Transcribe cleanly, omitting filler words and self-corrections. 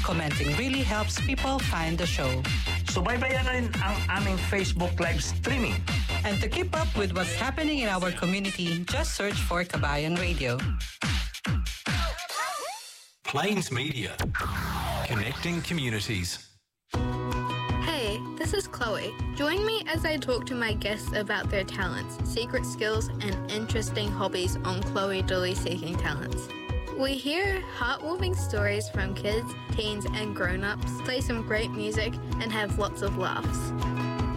Commenting really helps people find the show. Subaybayan na rin ang aming Facebook live streaming. And to keep up with what's happening in our community, just search for Kabayan Radio. Plains Media. Connecting communities. Hey, this is Chloe. Join me as I talk to my guests about their talents, secret skills, and interesting hobbies on Chloe Dooley Seeking Talents. We hear heartwarming stories from kids, teens, and grown-ups, play some great music, and have lots of laughs.